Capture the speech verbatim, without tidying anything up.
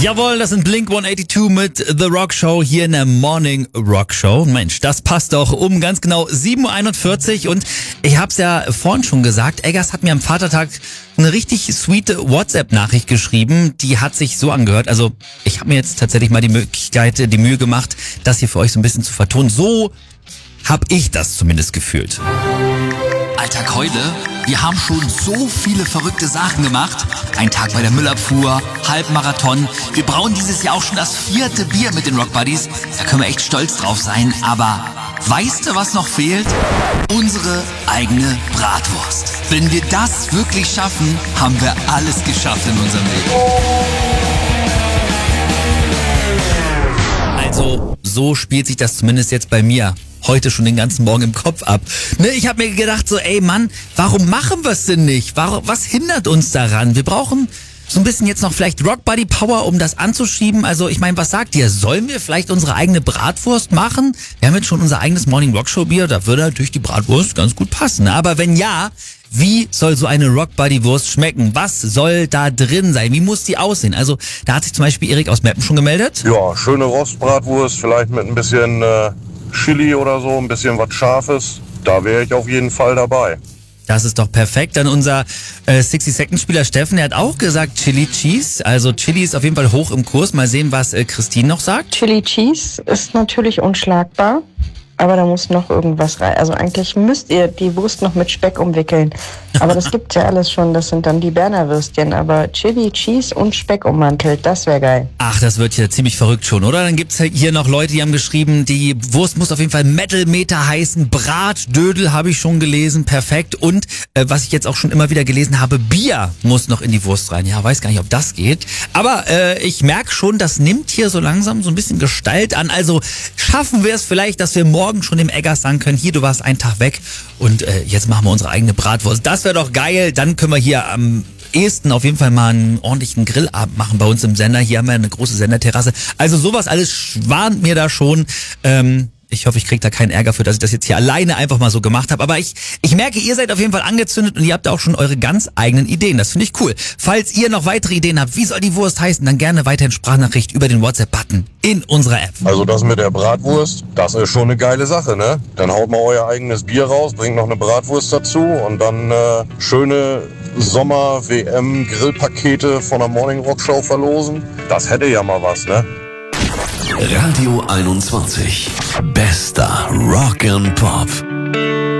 Jawohl, das sind Blink hundertzweiundachtzig mit The Rock Show hier in der Morning Rock Show. Mensch, das passt doch um ganz genau sieben Uhr einundvierzig und ich hab's ja vorhin schon gesagt, Eggers hat mir am Vatertag eine richtig sweete WhatsApp-Nachricht geschrieben, die hat sich so angehört, also ich habe mir jetzt tatsächlich mal die Möglichkeit, die Mühe gemacht, das hier für euch so ein bisschen zu vertonen. So hab ich das zumindest gefühlt. Alter Keule, wir haben schon so viele verrückte Sachen gemacht. Ein Tag bei der Müllabfuhr, Halbmarathon. Wir brauen dieses Jahr auch schon das vierte Bier mit den Rock Buddies. Da können wir echt stolz drauf sein. Aber weißt du, was noch fehlt? Unsere eigene Bratwurst. Wenn wir das wirklich schaffen, haben wir alles geschafft in unserem Leben. Also, so spielt sich das zumindest jetzt bei mir heute schon den ganzen Morgen im Kopf ab. Ne, ich habe mir gedacht so, ey Mann, warum machen wir es denn nicht? Warum, was hindert uns daran? Wir brauchen so ein bisschen jetzt noch vielleicht Rock Buddy Power, um das anzuschieben. Also ich meine, was sagt ihr? Sollen wir vielleicht unsere eigene Bratwurst machen? Wir haben jetzt schon unser eigenes Morning Rock Show Bier, da würde natürlich die Bratwurst ganz gut passen. Aber wenn ja, wie soll so eine Rock Buddy Wurst schmecken? Was soll da drin sein? Wie muss die aussehen? Also da hat sich zum Beispiel Erik aus Meppen schon gemeldet. Ja, schöne Rostbratwurst, vielleicht mit ein bisschen äh, Chili oder so, ein bisschen was Scharfes. Da wäre ich auf jeden Fall dabei. Das ist doch perfekt. Dann unser äh, sechzig-Second-Spieler Steffen, der hat auch gesagt Chili Cheese. Also Chili ist auf jeden Fall hoch im Kurs. Mal sehen, was äh, Christine noch sagt. Chili Cheese ist natürlich unschlagbar, aber da muss noch irgendwas rein. Also eigentlich müsst ihr die Wurst noch mit Speck umwickeln. Aber das gibt's ja alles schon. Das sind dann die Berner Würstchen. Aber Chili Cheese und Speck ummantelt, das wäre geil. Ach, das wird ja ziemlich verrückt schon, oder? Dann gibt's hier noch Leute, die haben geschrieben, die Wurst muss auf jeden Fall Metal Meter heißen. Bratdödel habe ich schon gelesen. Perfekt. Und äh, was ich jetzt auch schon immer wieder gelesen habe, Bier muss noch in die Wurst rein. Ja, weiß gar nicht, ob das geht. Aber äh, ich merke schon, das nimmt hier so langsam so ein bisschen Gestalt an. Also schaffen wir es vielleicht, dass wir morgen schon dem Eggers sagen können, hier, du warst einen Tag weg und äh, jetzt machen wir unsere eigene Bratwurst. Das wäre doch geil. Dann können wir hier am ehesten auf jeden Fall mal einen ordentlichen Grillabend machen bei uns im Sender. Hier haben wir eine große Senderterrasse. Also sowas alles schwant mir da schon. Ähm, Ich hoffe, ich kriege da keinen Ärger für, dass ich das jetzt hier alleine einfach mal so gemacht habe. Aber ich ich merke, ihr seid auf jeden Fall angezündet und ihr habt auch schon eure ganz eigenen Ideen. Das finde ich cool. Falls ihr noch weitere Ideen habt, wie soll die Wurst heißen, dann gerne weiterhin Sprachnachricht über den WhatsApp-Button in unserer App. Also das mit der Bratwurst, das ist schon eine geile Sache, ne? Dann haut mal euer eigenes Bier raus, bringt noch eine Bratwurst dazu und dann äh, schöne Sommer-W M-Grillpakete von der Morning Rock Show verlosen. Das hätte ja mal was, ne? Radio einundzwanzig. Bester Rock and Pop.